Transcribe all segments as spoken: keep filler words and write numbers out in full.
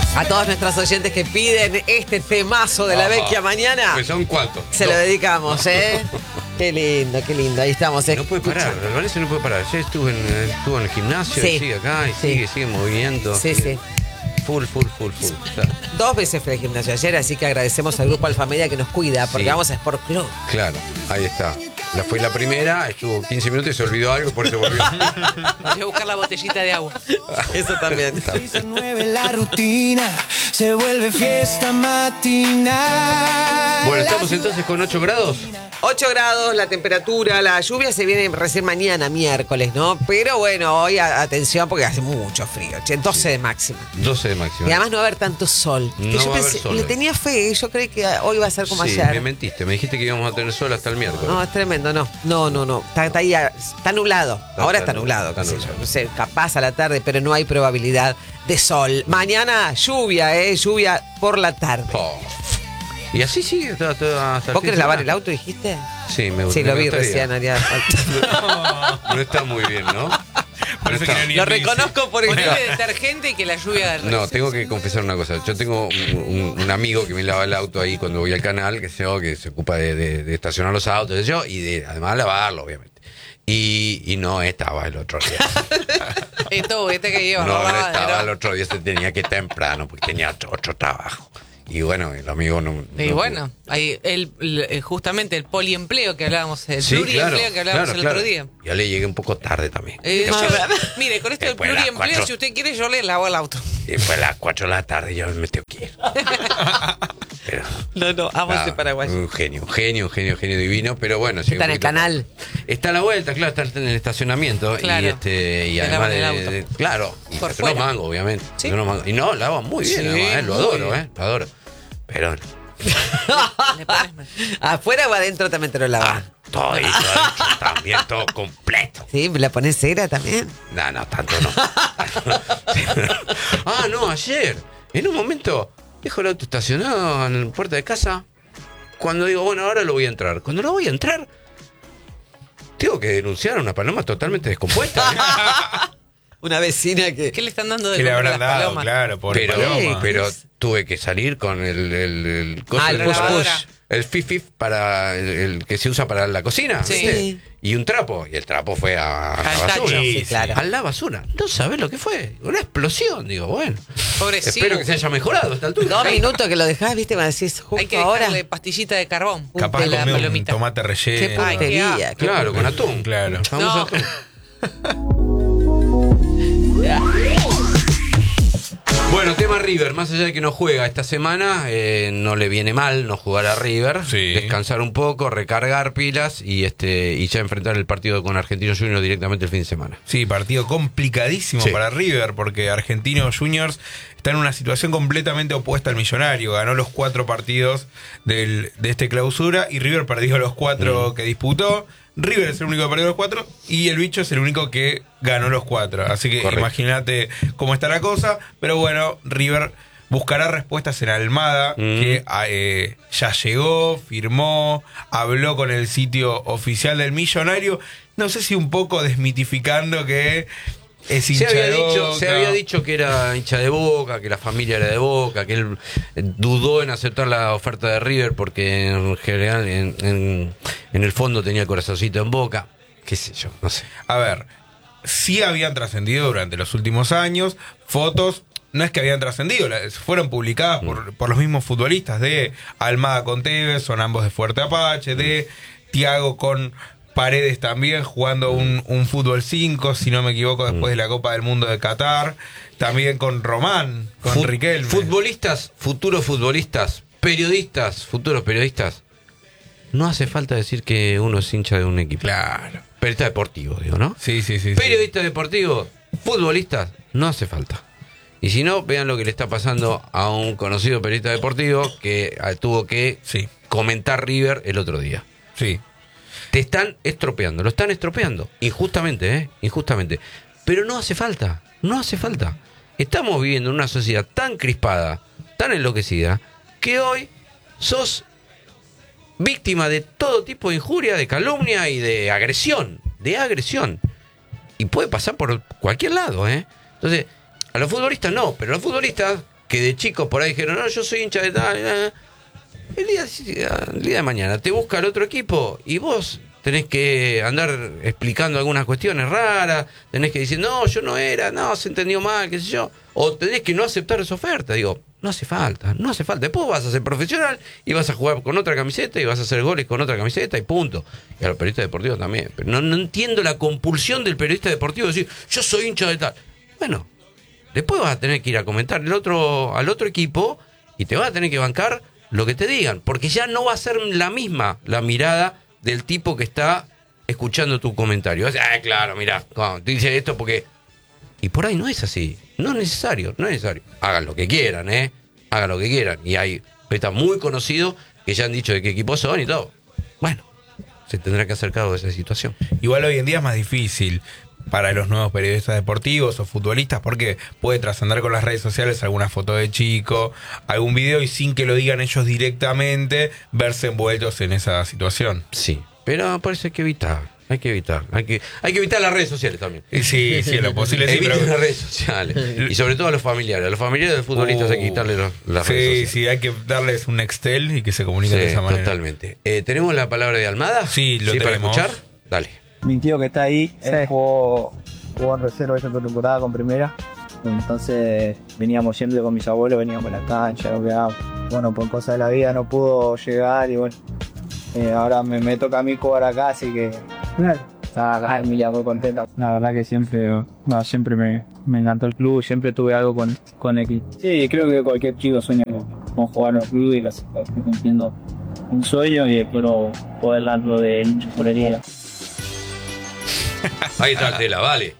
A todos nuestros oyentes que piden este temazo de la Ajá. Vecchia mañana, Pues son cuántos. se Dos. lo dedicamos, ¿eh? Qué lindo, qué lindo. Ahí estamos. No puede parar, el Valencia no puede parar. Ayer estuvo en, estuvo en el gimnasio, Sí. y sigue acá, y Sí. sigue, sigue en movimiento. Sí, sigue. sí. Full, full, full, full. O sea, Dos veces fue al gimnasio ayer, así que agradecemos al grupo Alfamedia que nos cuida, porque Sí. vamos a Sport Club. claro, ahí está. La fue la primera, estuvo quince minutos y se olvidó algo, por eso volvió. Voy a buscar la botellita de agua. Eso también. Se mueve la rutina, se vuelve fiesta matinal. Bueno, estamos entonces con ocho grados. ocho grados, la temperatura, la lluvia se viene recién mañana, miércoles, ¿no? Pero bueno, hoy a- atención porque hace mucho frío, che, doce de máxima. doce de máxima. Y además no va a haber tanto sol. No Que yo va a haber pensé- sol le hoy. tenía fe, yo creí que hoy va a ser como Sí, ayer. me mentiste, me dijiste que íbamos a tener sol hasta el miércoles. No, es tremendo, no. No, no, no. Está, está ahí, está nublado. Ahora está está nublado, está qué sé yo. nublado. No sé, capaz a la tarde, pero no hay probabilidad de sol. Mañana lluvia, ¿eh? Lluvia por la tarde. Oh. Y así sigue hasta, hasta, hasta el ¿Vos fin de querés lavar semana. el auto, dijiste? Sí, me gusta. Sí, lo me vi gustaría. recién, haría falta. No está muy bien, ¿no? Parece No que está. no ni Lo en bici. reconozco por eso. Ponele detergente y que la lluvia de No, tengo que confesar una cosa. Yo tengo un, un- un amigo que me lava el auto ahí cuando voy al canal, que sé yo, que se ocupa de, de- de estacionar los autos, qué sé yo, y de además lavarlo, obviamente. Y, y no estaba el otro día. Esto, este que lleva. No, no lavadero. estaba el otro día, se tenía que ir temprano porque tenía otro, otro trabajo. Y bueno, el amigo no. Y no- bueno, ahí el, el- justamente el poliempleo que hablábamos, el Sí, pluriempleo claro, que hablábamos claro, el claro. otro día. Ya le llegué un poco tarde también. Eh, Después- yo- mire, con esto del Después de las pluriempleo, cuatro- si usted quiere, yo le lavo el auto. Después a las cuatro de la tarde ya me tengo que ir. Pero, No, no, amo ah, ese paraguayo. un genio, un genio, un genio, un genio divino, pero bueno. Está llega en un el poquito- canal. Está a la vuelta, claro, está en el estacionamiento. Claro. Y este y Te además lavan el de, auto. de- claro, y Por hace unos fuera. mangos, obviamente. Sí. Hace unos mangos. Y no, lava muy bien, Sí, además, eh, lo muy adoro, bien. eh, lo adoro. Pero Le pones mal. ¿Afuera o adentro también te lo lavas? ah, todo hecho, hecho, también todo completo. Sí, ¿la pones cera también? No, no, tanto no. Ah, no, ayer, en un momento, dejo el auto estacionado en la puerta de casa. Cuando digo, bueno, ahora lo voy a entrar. Cuando lo voy a entrar, tengo que denunciar a una paloma totalmente descompuesta. ¿eh? Una vecina que... ¿Qué le están dando de Que le comer a habrán las dado, palomas? claro, por Pero, paloma. pero tuve que salir con el, el, el coso Ah, el de- push para- push. el fifif para el, el que se usa para la cocina, Sí. ¿viste? Sí. Y un trapo, y el trapo fue a, a la Al basura. tacho. Sí, claro. A la basura. No sabés lo que fue. Una explosión, digo, bueno. Pobrecito. Espero que se haya mejorado a esta altura. Dos minutos que lo dejás, viste, me decís justo Hay que ahora. dejarle pastillita de carbón. Capaz de la comió un palomita. tomate Qué relleno. Ay, qué puntería. asco. qué Claro, con atún. Claro. El famoso No. atún. Bueno, tema River, más allá de que no juega esta semana, eh, no le viene mal no jugar a River, Sí. descansar un poco, recargar pilas y este y ya enfrentar el partido con Argentinos Juniors directamente el fin de semana. Sí, partido complicadísimo Sí. para River, porque Argentinos Juniors está en una situación completamente opuesta al Millonario. Ganó los cuatro partidos del, de este clausura y River perdió los cuatro que disputó. River es el único que perdió los cuatro y el bicho es el único que ganó los cuatro. Así que Correcto. imagínate cómo está la cosa. Pero bueno, River buscará respuestas en Almada, Mm. que eh, ya llegó, firmó, habló con el sitio oficial del Millonario. No sé si un poco desmitificando que es Se hincha había, de dicho, Boca. se había dicho que era hincha de Boca, que la familia era de Boca, que él eh, dudó en aceptar la oferta de River porque en general, en, en, en el fondo tenía el corazoncito en Boca, qué sé yo, no sé. A ver, sí habían trascendido durante los últimos años fotos, no es que habían trascendido, las- fueron publicadas por, por los mismos futbolistas de Almada con Tevez, son ambos de Fuerte Apache, de Thiago con Paredes también, jugando un, un fútbol cinco, si no me equivoco, después de la Copa del Mundo de Qatar, también con Román, con Fut- Riquelme. Futbolistas, futuros futbolistas, periodistas, futuros periodistas, no hace falta decir que uno es hincha de un equipo. Claro. Periodista deportivo, digo, ¿no? Sí, sí, sí. sí. Periodistas deportivos, futbolistas, no hace falta. Y si no, vean lo que le está pasando a un conocido periodista deportivo que ah, tuvo que Sí, comentar River el otro día. sí. Te están estropeando, lo están estropeando. Injustamente, ¿eh? Injustamente. Pero no hace falta, no hace falta. Estamos viviendo en una sociedad tan crispada, tan enloquecida, que hoy sos víctima de todo tipo de injuria, de calumnia y de agresión. De agresión. Y puede pasar por cualquier lado, ¿eh? Entonces, a los futbolistas no, pero los futbolistas que de chicos por ahí dijeron, no, yo soy hincha de tal. eh, El día, el día de mañana te busca el otro equipo y vos tenés que andar explicando algunas cuestiones raras, tenés que decir, no, yo no era, no, se entendió mal, qué sé yo, o tenés que no aceptar esa oferta. Digo, no hace falta, no hace falta. Después vas a ser profesional y vas a jugar con otra camiseta y vas a hacer goles con otra camiseta y punto. Y a los periodistas deportivos también. Pero no, no entiendo la compulsión del periodista deportivo de decir, yo soy hincha de tal. Bueno, después vas a tener que ir a comentar el otro, al otro equipo y te vas a tener que bancar lo que te digan, porque ya no va a ser la misma la mirada del tipo que está escuchando tu comentario. Ah, claro, mirá, no, te dice esto porque... Y por ahí no es así, no es necesario, no es necesario. Hagan lo que quieran, ¿eh? Hagan lo que quieran. Y hay periodistas muy conocidos que ya han dicho de qué equipo son y todo. Bueno, se tendrá que hacer cargo de esa situación. Igual hoy en día es más difícil para los nuevos periodistas deportivos o futbolistas porque puede trascender con las redes sociales alguna foto de chico, algún video y sin que lo digan ellos directamente verse envueltos en esa situación. Sí, pero por eso hay que evitar, hay que evitar, hay que, hay que evitar las redes sociales también. Y sí, sí, en lo posible sí, Eviten pero... las redes sociales y sobre todo a los familiares, a los familiares de futbolistas Uh, hay que quitarle los, las sí, redes sociales. sí, hay que darles un Nextel y que se comuniquen Sí, de esa manera. totalmente. Eh, ¿Tenemos la palabra de Almada? Sí, lo para tenemos. escuchar. Dale. Mi tío que está ahí, él jugó, jugó en reserva esa temporada con primera. Entonces veníamos siempre con mis abuelos, veníamos a la cancha, lo que hago. Bueno, por cosas de la vida no pudo llegar y bueno, eh, ahora me, me toca a mí jugar acá, así que claro, está acá Emilia muy contenta. La verdad que siempre, no, siempre me, me encantó el club, siempre tuve algo con, con el club. Sí, creo que cualquier chico sueña con, con jugar en el club y lo estoy cumpliendo un sueño y espero poder darlo de hincha por el día. Ahí está Tela, vale.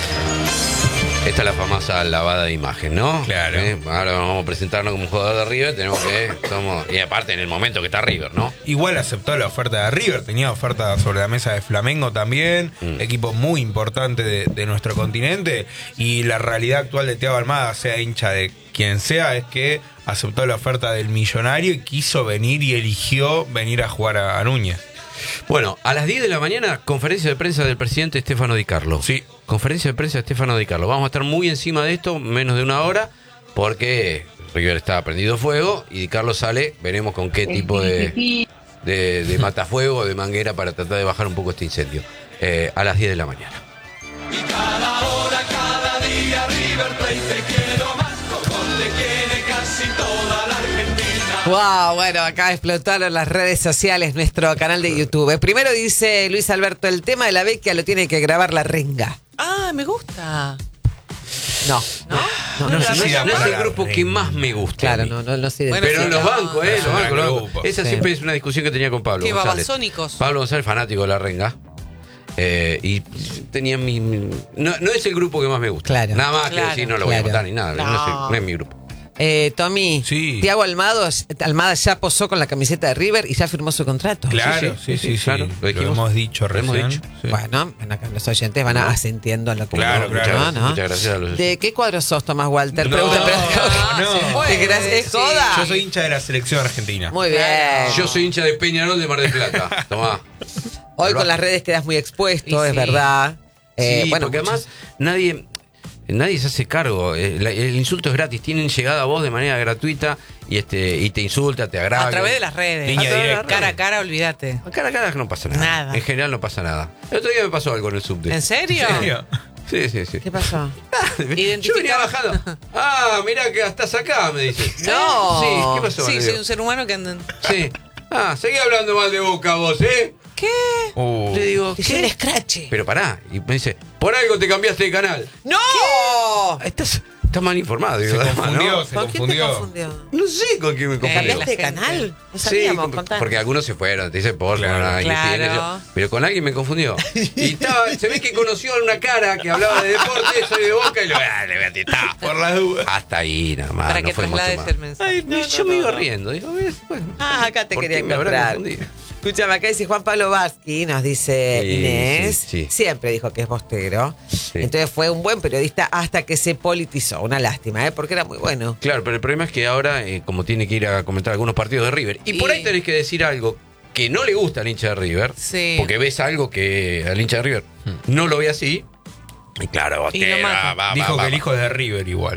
Esta es la famosa lavada de imagen, ¿no? Claro. ¿Eh? Ahora vamos a presentarnos como un jugador de River, tenemos que... Somos, y aparte en el momento que está River, ¿no? Igual aceptó la oferta de River, tenía oferta sobre la mesa de Flamengo también, Mm. equipo muy importante de, de nuestro continente, y la realidad actual de Thiago Almada, sea hincha de quien sea, es que aceptó la oferta del millonario y quiso venir y eligió venir a jugar a, a Núñez. Bueno, a las diez de la mañana, conferencia de prensa del presidente Stefano Di Carlo. Sí. Conferencia de prensa de Stefano Di Carlo. Vamos a estar muy encima de esto, menos de una hora, porque River está prendido fuego y Di Carlo sale, veremos con qué tipo de, de, de matafuego, de manguera para tratar de bajar un poco este incendio. Eh, a las diez de la mañana. Y cada hora, cada día, River Plate te quiero más, como te quiere casi toda la Argentina. Wow, bueno, acá explotaron las redes sociales, nuestro canal de YouTube. Primero dice Luis Alberto, el tema de la Vecchia lo tiene que grabar la Renga. Ah, me gusta. No, ¿No? No, No no, sé no si es- da no es para el la grupo que reina. más me gusta. claro, a mí. no, no, no sé. Bueno, Pero sí, en los no, bancos, ¿eh? es Los un bancos, los gran bancos. grupo. Esa Sí. siempre es una discusión que tenía con Pablo Qué González. babasónicos. Pablo González, fanático de la Renga. Eh, y tenía mi. mi- no, no es el grupo que más me gusta. Claro. Nada más que Claro. decir, no lo voy a Claro. votar ni nada. No, No. es, el- no es mi grupo. Eh, Tommy, Sí. Thiago Almada, Almada ya posó con la camiseta de River y ya firmó su contrato. Claro, sí, sí, sí, sí, sí, claro, lo, lo dijimos. hemos dicho Lo hemos recién. dicho. Sí. Bueno, bueno, acá los oyentes van a asentiendo a lo que Claro, ¿no? claro. ¿no? ¿no? Muchas gracias a los- ¿De qué cuadro sos, Tomás Walter? No, Pregunta, pero- no. ¿Qué querés? ¿Es Sí. joda? Yo soy hincha de la selección argentina. Muy bien. Yo soy hincha de Peñarol de Mar del Plata. Tomá. Hoy con las redes quedas muy expuesto, Y es sí. verdad. Eh, Sí, bueno, porque muchos- además nadie, nadie se hace cargo. El, el insulto es gratis. Tienen llegada a vos de manera gratuita y este y te insulta, te agrava. A través de las redes. Línea A través de directa. las redes. Cara a cara, olvídate. Cara a cara no pasa nada. Nada. En general no pasa nada. El otro día me pasó algo en el subte. ¿En serio? ¿En serio? Sí, sí, sí. ¿Qué pasó? Yo Identifica- venía bajando. Ah, mirá que estás acá, me dice. No. Sí, ¿qué pasó? Sí, Le soy digo. un ser humano que anda. en- Sí. Ah, seguí hablando mal de Boca vos, ¿eh? ¿Qué? Uh, Le digo, Que soy un ¿qué? escrache. Pero pará. Y me dice, por algo te cambiaste de canal. ¡No! Estás, estás mal informado. se Digo, además, confundió, ¿no? se ¿Con quién te confundió. confundió? No sé con quién me confundió. la ¿Cambiaste de gente. canal? No Sí, sabíamos, con- contanos. porque algunos se fueron, te dice por Claro. Claro. pero con alguien me confundió. Y estaba, se ve que conoció una cara que hablaba de deporte, soy de Boca y le, ah, le voy a tirar. Por las dudas. Hasta ahí nada más. Para no que fue mucho traslades más. el mensaje. Ay, No, yo no, me no, iba no. riendo. Digo, ¿ves? Bueno, Ah, acá te ¿por quería qué me habrá encontrar. confundido? Escúchame, acá dice Juan Pablo Vázquez, nos dice Sí, Inés. sí, sí. Siempre dijo que es bostero. Sí. Entonces fue un buen periodista hasta que se politizó. Una lástima, ¿eh? Porque era muy bueno. Claro, pero el problema es que ahora, eh, como tiene que ir a comentar algunos partidos de River, y por Y- ahí tenés que decir algo que no le gusta al hincha de River, Sí. porque ves algo que al hincha de River no lo ve así, y claro, Y lo Bostero, mata. va, va, Dijo va, que el va. hijo es de River igual.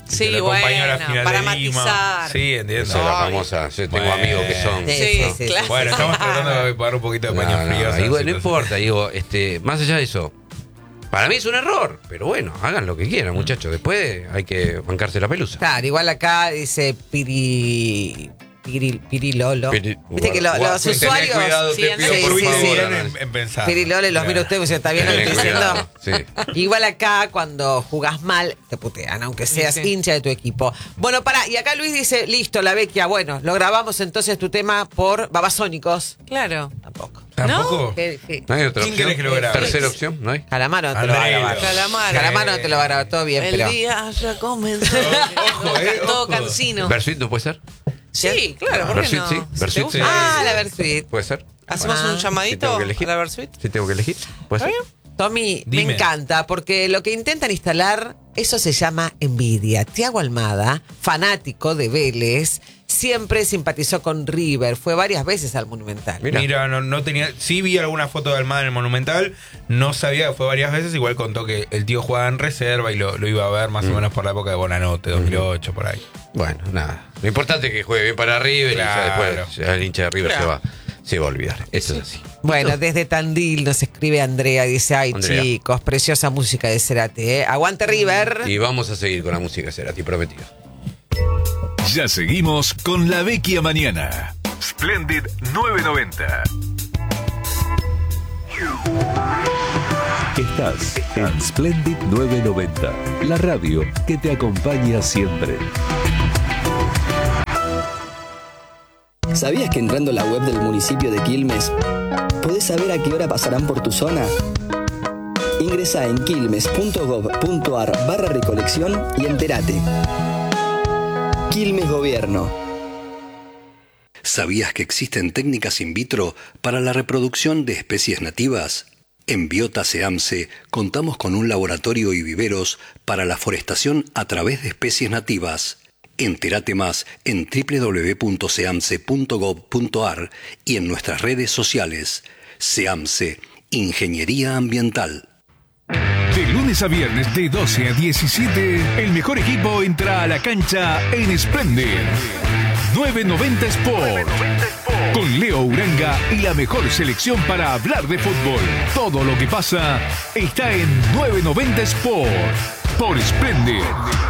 Sí, que lo acompañó a la bueno, final para de Lima. matizar. Sí, entiendo. Esa es la Ay. famosa. Yo tengo Bueno. amigos que son. Sí, Sí, sí, sí, claro. sí. Bueno, estamos tratando de poner un poquito de No, paños no, fríos. a la igual, no situación. importa, digo, este, más allá de eso, para mí es un error, pero bueno, hagan lo que quieran, muchachos. Después hay que bancarse la pelusa. Claro, igual acá dice Piri. Piri, Pirilolo. Piri- Viste que lo- guarda, los tené usuarios. cuidado, sí, te pido sí, por sí, favor, sí. Bien Hernán. en, en pensar. Pirilolo, los mira usted, ¿está bien lo que Tené estoy diciendo? cuidado, sí. Igual acá, cuando jugás mal, te putean, aunque seas Sí, sí. hincha de tu equipo. Bueno, pará, y acá Luis dice, listo, la Vecchia, bueno, lo grabamos entonces tu tema por Babasónicos. Claro. Tampoco. ¿Tampoco? ¿Qué- qué? ¿No hay otra ¿Quién opción? querés que lo grabe? Tercera opción, ¿no hay? Calamaro no te lo va a Andrés. grabar. Calamaro. Calamaro no te lo va a grabar, todo bien, El pero... día ya comenzó. Ojo, eh, Todo ojo. cansino. ¿Versuit no puede ser? Sí, claro, ¿por qué Versuit, no? sí. ¿Te Versuit, gusta? sí. Ah, la Versuit. ¿Puede ser? ¿Hacemos Ah, un Si llamadito tengo que a elegir. la Versuit? Si tengo que elegir, ¿puede ser? Tommy, Dime. me encanta porque lo que intentan instalar, eso se llama envidia. Tiago Almada, fanático de Vélez, siempre simpatizó con River, fue varias veces al Monumental. Mira. Mira, no, no tenía. Sí vi alguna foto de Almada en el Monumental. No sabía que fue varias veces. Igual contó que el tío jugaba en reserva y lo, lo iba a ver más o menos por la época de Bonanote, dos mil ocho, por ahí. Bueno, nada. Lo importante es que juegue bien para River Claro. y ya después ya el hincha de River Claro. se va, se va a olvidar. Eso es así. Bueno, desde Tandil nos escribe Andrea, dice, ay Andrea. chicos, preciosa música de Cerati, ¿eh? Aguante River. Y vamos a seguir con la música Cerati, prometido. Ya seguimos con La Vecchia Mañana. Splendid novecientos noventa. Estás en Splendid novecientos noventa, la radio que te acompaña siempre. ¿Sabías que entrando a la web del municipio de Quilmes podés saber a qué hora pasarán por tu zona? Ingresa en quilmes.gov.ar barra recolección y entérate. Quilmes Gobierno. ¿Sabías que existen técnicas in vitro para la reproducción de especies nativas? En Biota SEAMSE contamos con un laboratorio y viveros para la forestación a través de especies nativas. Entérate más en doble u doble u doble u punto seamse punto gov punto ar y en nuestras redes sociales. SEAMSE, Ingeniería Ambiental. De lunes a viernes de doce a diecisiete, el mejor equipo entra a la cancha en Splendid novecientos noventa Sport. Con Leo Uranga y la mejor selección para hablar de fútbol. Todo lo que pasa está en novecientos noventa Sport por Splendid.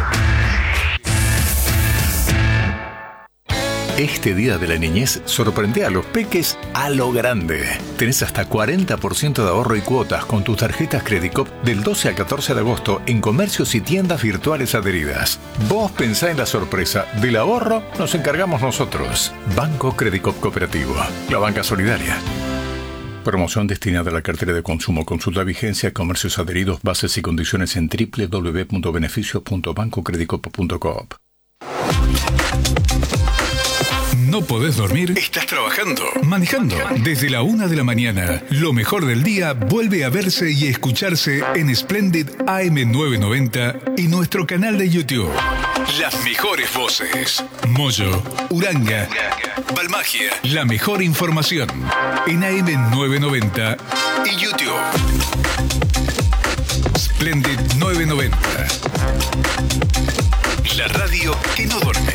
Este día de la niñez sorprende a los peques a lo grande. Tenés hasta cuarenta por ciento de ahorro y cuotas con tus tarjetas Credicop del doce al catorce de agosto en comercios y tiendas virtuales adheridas. Vos pensá en la sorpresa. Del ahorro nos encargamos nosotros. Banco Credicop Cooperativo. La banca solidaria. Promoción destinada a la cartera de consumo. Consulta vigencia, comercios adheridos, bases y condiciones en doble u doble u doble u punto beneficios punto banco credicop punto coop. ¿No podés dormir? ¿Estás trabajando? ¿Manejando? Desde la una de la mañana, lo mejor del día vuelve a verse y escucharse en Splendid A M novecientos noventa y nuestro canal de YouTube. Las mejores voces. Moyo, Uranga, Balmagia. La mejor información en A M novecientos noventa y YouTube. Splendid novecientos noventa. La radio que no duerme.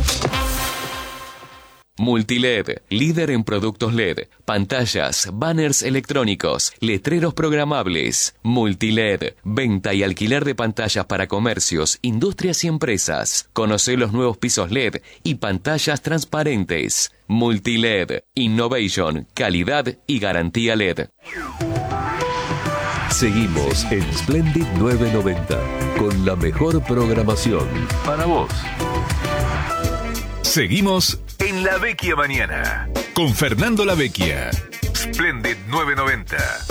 Multiled, líder en productos L E D, pantallas, banners electrónicos, letreros programables. Multiled, venta y alquiler de pantallas para comercios, industrias y empresas. Conoce los nuevos pisos L E D y pantallas transparentes. Multiled, innovation, calidad y garantía L E D. Seguimos en Splendid novecientos noventa con la mejor programación para vos. Seguimos en La Vecchia Mañana con Fernando La Vecchia. Splendid novecientos noventa.